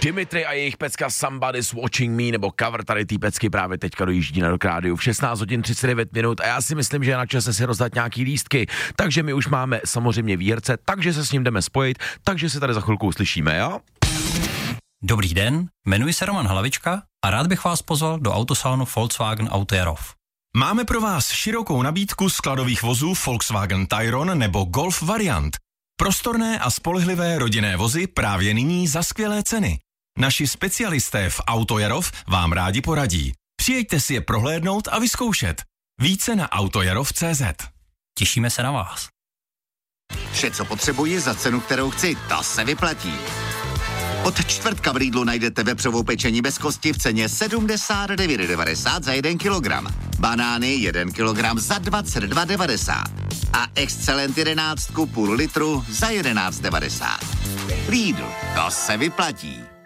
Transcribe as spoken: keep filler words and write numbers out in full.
Dimitri a jejich pecka Somebody's Watching Me, nebo cover tady té pecky právě teďka dojíždí na Rock Rádiu v šestnáct hodin třicet devět minut a já si myslím, že je na čase si rozdat nějaký lístky, takže my už máme samozřejmě výherce, takže se s ním jdeme spojit, takže se tady za chvilku uslyšíme, jo? Dobrý den, jmenuji se Roman Hlavička a rád bych vás pozval do autosalonu Volkswagen Auto Jarov. Máme pro vás širokou nabídku skladových vozů Volkswagen Tayron nebo Golf variant. Prostorné a spolehlivé rodinné vozy právě nyní za skvělé ceny. Naši specialisté v Auto Jarov vám rádi poradí. Přijeďte si je prohlédnout a vyzkoušet. Více na autojarov tečka cé zet. Těšíme se na vás. Vše, co potřebuji za cenu, kterou chci, to se vyplatí. Od čtvrtka v Lidlu najdete vepřovou pečení bez kosti v ceně sedmdesát devět devadesát za jeden kilogram. Banány jeden kilogram za dvacet dva devadesát. A Excellent jedenáct půl litru za jedenáct devadesát. Lidl, to se vyplatí.